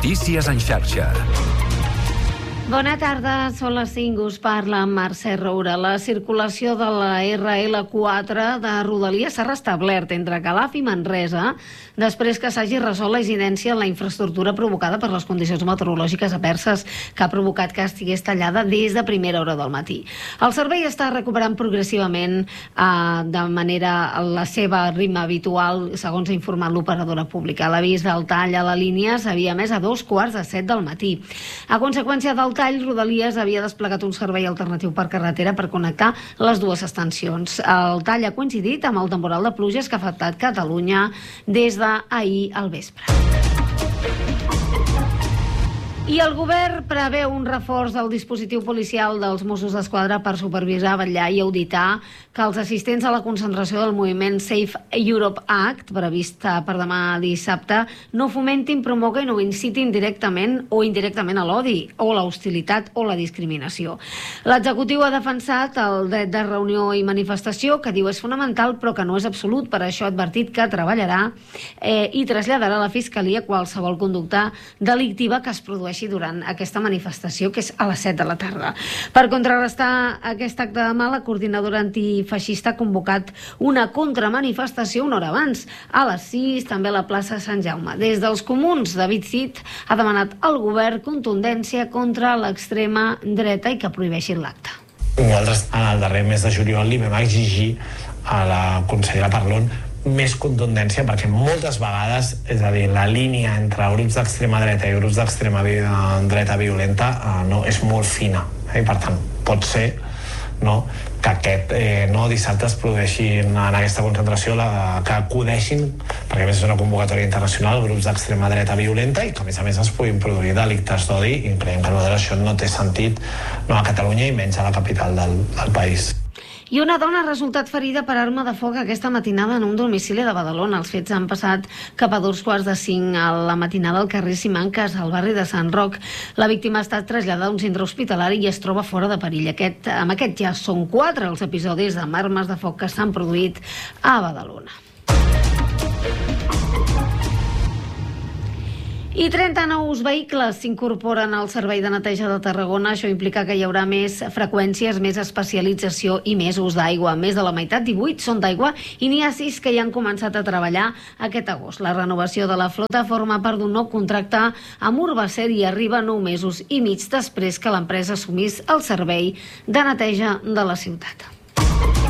Notícies en xarxa. Bona tarda, són les 5, us parla Mercè Roura. La circulació de la RL4 de Rodalies s'ha restablert entre Calaf i Manresa després que s'hagi resolt la incidència en la infraestructura provocada per les condicions meteorològiques adverses que ha provocat que estigués tallada des de primera hora del matí. El servei està recuperant progressivament de manera la seva ritme habitual, segons ha informat l'operadora pública. L'avís del tall a la línia s'havia emès a 6:15 del matí. A conseqüència del tall, Rodalies havia desplegat un servei alternatiu per carretera per connectar les dues estacions. El tall ha coincidit amb el temporal de pluges que ha afectat Catalunya des d'ahir al vespre. I el govern preveu un reforç del dispositiu policial dels Mossos d'Esquadra per supervisar, vetllar i auditar que els assistents a la concentració del moviment Safe Europe Act, prevista per demà dissabte, no fomentin, promoguin o incitin directament o indirectament a l'odi o la hostilitat o la discriminació. L'executiu ha defensat el dret de reunió i manifestació, que diu és fonamental però que no és absolut. Per això ha advertit que treballarà i traslladarà a la Fiscalia qualsevol conducta delictiva que es produeixi durant aquesta manifestació, que és a les 7 de la tarda. Per contrarrestar aquest acte de mà, la coordinadora antifeixista ha convocat una contramanifestació una hora abans, a les 6, també a la plaça Sant Jaume. Des dels comuns, David Cid ha demanat al govern contundència contra l'extrema dreta i que prohibeixin l'acte. Nosaltres, en el darrer mes de juliol, li vam exigir a la consellera Parlon més contundència, perquè moltes vegades, és a dir, la línia entre grups d'extrema dreta i grups d'extrema dreta violenta és molt fina, i per tant pot ser que aquest dissabte es produeixi en aquesta concentració que acudeixin, perquè a més és una convocatòria internacional, grups d'extrema dreta violenta i que a més es puguin produir delictes d'odi, i creiem que això no té sentit a Catalunya i menys a la capital del país. I una dona ha resultat ferida per arma de foc aquesta matinada en un domicili de Badalona. Els fets han passat cap a 2:45 a la matinada al carrer Simancas, al barri de Sant Roc. La víctima ha estat traslladada a un centre hospitalari i es troba fora de perill. Amb aquest ja són 4 els episodis amb armes de foc que s'han produït a Badalona. I 30 nous vehicles s'incorporen al servei de neteja de Tarragona. Això implica que hi haurà més freqüències, més especialització i més ús d'aigua. Més de la meitat, 18, són d'aigua i n'hi ha 6 que ja han començat a treballar aquest agost. La renovació de la flota forma part d'un nou contracte amb Urbacer i arriba 9 mesos i mig després que l'empresa assumís el servei de neteja de la ciutat.